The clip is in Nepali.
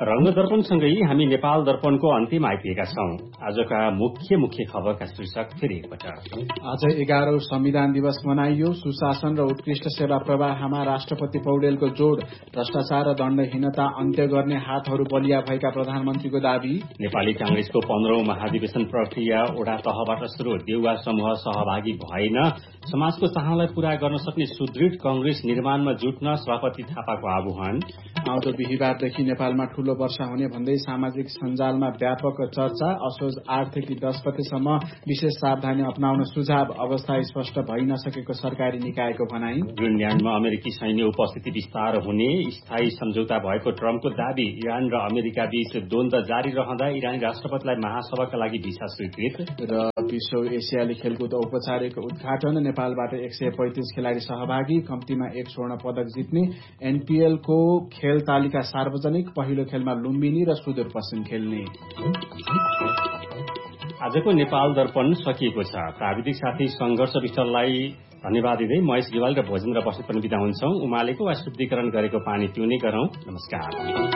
रंग दर्पणसँगै हामी नेपाल दर्पणको अन्तिम आइपुगेका छौं। आजका मुख्य खबरका शीर्षक फेरि एकपटक। आज 11औं संविधान दिवस मनाइयो। सुशासन र उत्कृष्ट सेवा प्रवाहमा राष्ट्रपति पौडेलको जोड़। भ्रष्टाचार र दण्डहीनता अन्त्य गर्ने हातहरू बलिया भएका प्रधानमन्त्रीको दावी। नेपाली कांग्रेसको 15औं महाधिवेशन प्रक्रिया ओडा तहबाट शुरू। देउवा समूह सहभागी भएन। समाजको चाहनालाई पूरा गर्न सक्ने सुदृढ कांग्रेस निर्माणमा जुट्न सभापति थापाको आह्वान। आउँदो बिहिबारदेखि नेपालमा ठूलो वर्षा हुने भन्दै सामाजिक सञ्जालमा व्यापक चर्चा। असोज 8 देखि 10 गतेसम्म विशेष सावधानी अपनाउन सुझाव। अवस्था स्पष्ट भइ नसकेको सरकारी निकायको भनाई। ग्रिनल्याण्डमा अमेरिकी सैन्य उपस्थिति विस्तार हुने स्थायी सम्झौता भएको ट्रम्पको दावी। इरान र अमेरिका बीच द्वन्द्व जारी रहँदा इरानी राष्ट्रपतिलाई महासभाका लागि भिसा स्वीकृत। र विश्व एसियाली खेलकुद औपचारिक उद्घाटन। नेपालबाट 135 खेलाड़ी सहभागी। कम्तीमा 1 स्वर्ण पदक जित्ने। एनपीएल को खेल तालिका सार्वजनिक। पहिलो खेलमा लुम्बिनी र सुदूरपश्चिम खेल्ने। आजको नेपाल दर्पण सकिएको छ। प्राविधिक साथी संघर्ष विष्टलाई धन्यवाद दिँदै महेश गेवाल र भोजेन्द्र बस्नेत पनि बिदा हुन्छौं। उमालेको वा शुद्धिकरण गरेको पानी पिउने गरौं। नमस्कार।